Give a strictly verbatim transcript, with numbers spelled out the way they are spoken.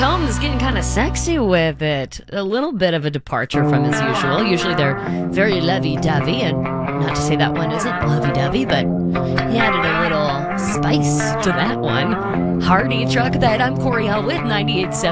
Combs getting kind of sexy with it. A little bit of a departure from his usual. Usually they're very lovey-dovey, and not to say that one isn't lovey-dovey, but he added a little spice to that one. Hardy Truck That. I'm Coriel with ninety-eight point seven